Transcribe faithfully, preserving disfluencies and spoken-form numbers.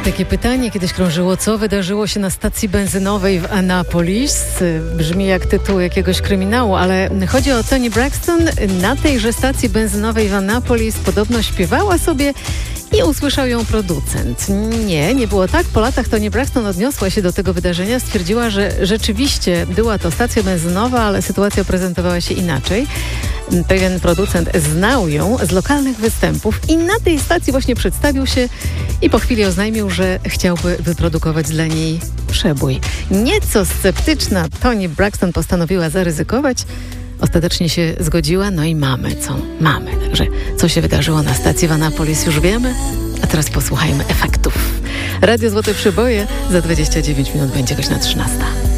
Takie pytanie kiedyś krążyło, co wydarzyło się na stacji benzynowej w Annapolis. Brzmi jak tytuł jakiegoś kryminału, ale chodzi o Toni Braxton. Na tejże stacji benzynowej w Annapolis podobno śpiewała sobie i usłyszał ją producent. Nie, nie było tak. Po latach Toni Braxton odniosła się do tego wydarzenia. Stwierdziła, że rzeczywiście była to stacja benzynowa, ale sytuacja prezentowała się inaczej. Pewien producent znał ją z lokalnych występów i na tej stacji właśnie przedstawił się i po chwili oznajmił, że chciałby wyprodukować dla niej przebój. Nieco sceptyczna Toni Braxton postanowiła zaryzykować. Ostatecznie się zgodziła, no i mamy co mamy. Także co się wydarzyło na stacji w Annapolis już wiemy, a teraz posłuchajmy efektów. Radio Złote Przyboje za dwadzieścia dziewięć minut będzie godzina trzynasta.